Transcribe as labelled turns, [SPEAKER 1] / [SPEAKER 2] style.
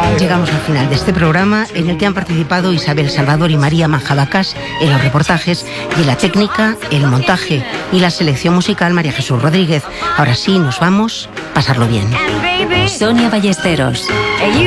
[SPEAKER 1] Llegamos al final de este programa en el que han participado Isabel Salvador y María Manjabacas en los reportajes y en la técnica, el montaje y la selección musical María Jesús Rodríguez. Ahora sí, nos vamos. Pasarlo bien.
[SPEAKER 2] Sonia Ballesteros.